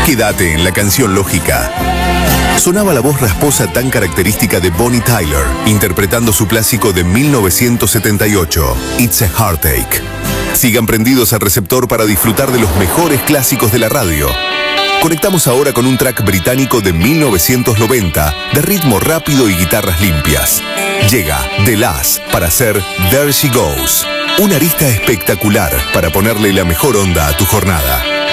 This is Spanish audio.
Quédate en la canción lógica. Sonaba la voz rasposa tan característica de Bonnie Tyler, interpretando su clásico de 1978, It's a Heartache. Sigan prendidos al receptor para disfrutar de los mejores clásicos de la radio. Conectamos ahora con un track británico de 1990, de ritmo rápido y guitarras limpias. Llega The Lass para hacer There She Goes, una arista espectacular para ponerle la mejor onda a tu jornada.